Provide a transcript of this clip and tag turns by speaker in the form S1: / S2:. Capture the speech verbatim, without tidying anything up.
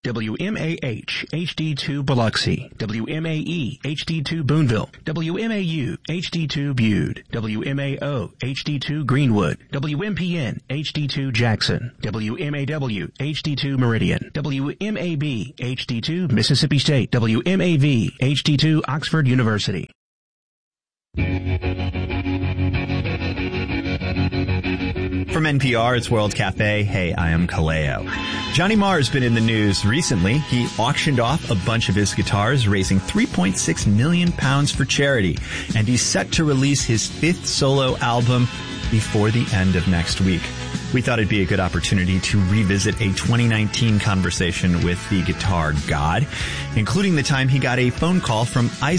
S1: W M A H H D two Biloxi, W M A E H D two Boonville, W M A U H D two Bude, W M A O H D two Greenwood, W M P N H D two Jackson, W M A W H D two Meridian, W M A B H D two Mississippi State, W M A V H D two Oxford University.
S2: From N P R, it's World Cafe. Hey, I am Kaleo. Johnny Marr's been in the news recently. He auctioned off a bunch of his guitars, raising three point six million pounds for charity. And he's set to release his fifth solo album before the end of next week. We thought it'd be a good opportunity to revisit a twenty nineteen conversation with the guitar god, including the time he got a phone call from Isaac